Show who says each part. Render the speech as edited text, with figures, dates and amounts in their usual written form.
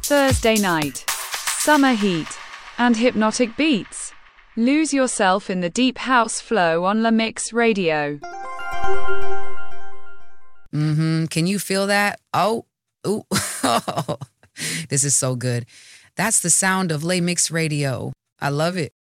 Speaker 1: Thursday night. Summer heat and hypnotic beats. Lose yourself in the deep house flow on La Mix Radio.
Speaker 2: Can you feel that? Oh, ooh. This is so good. That's the sound of La Mix Radio. I love it.